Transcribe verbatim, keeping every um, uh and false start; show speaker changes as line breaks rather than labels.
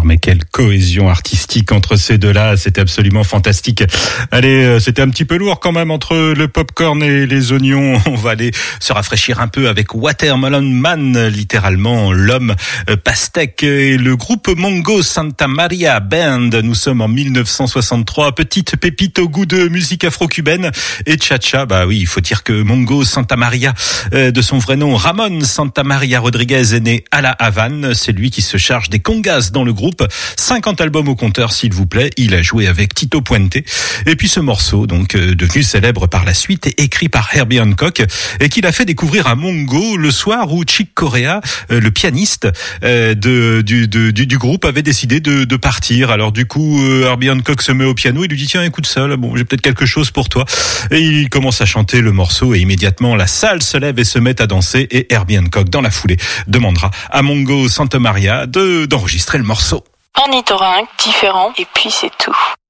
mais quelle cohésion artistique entre ces deux-là, c'était absolument fantastique. Allez, c'était un petit peu lourd quand même entre le popcorn et les oignons. On va aller se rafraîchir un peu avec Watermelon Man, littéralement l'homme pastèque, et le groupe Mongo Santa Maria Band. Nous sommes en dix-neuf cent soixante-trois, petite pépite au goût de musique afro-cubaine et cha-cha. Bah oui, il faut dire que Mongo Santa Maria, euh, de son vrai nom Ramon Santa Maria Rodriguez, est né à la Havane. C'est lui qui se charge des congas dans le groupe. cinquante albums au compteur, s'il vous plaît. Il a joué avec Tito Puente. Et puis ce morceau, donc euh, devenu célèbre par la suite, est écrit par Herbie Hancock et qu'il a fait découvrir à Mongo le soir où Chick Corea, euh, le pianiste euh, de, du, de, du, du groupe, avait décidé de, de partir. Alors du coup, euh, Herbie Hancock se met au piano et lui dit: tiens, écoute ça, là, bon, j'ai peut-être quelque chose pour toi. Et il commence à chanter le morceau et immédiatement la salle se lève et se met à danser, et Herbie Hancock, dans la foulée, demandera à Mongo Santa Maria de, d'enregistrer le morceau.
Ornithorynque, différent, et puis c'est tout.